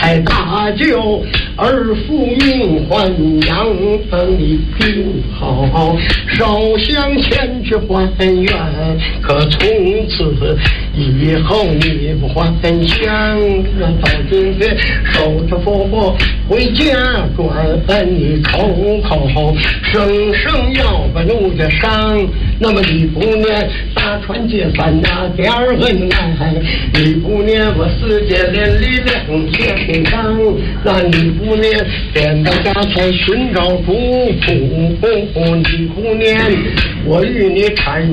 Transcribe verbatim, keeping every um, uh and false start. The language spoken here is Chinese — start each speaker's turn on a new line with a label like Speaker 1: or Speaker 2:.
Speaker 1: 开大酒，而父命还阳，等你病好，烧香前去还愿。可从此以后你不还乡，到今天守着佛佛回家转，你口口声声要把奴家伤。那么你不念大川界三大点儿恩爱，你不念我世界连力量天上，那你不念点到家才寻找主仆，你不念我与你产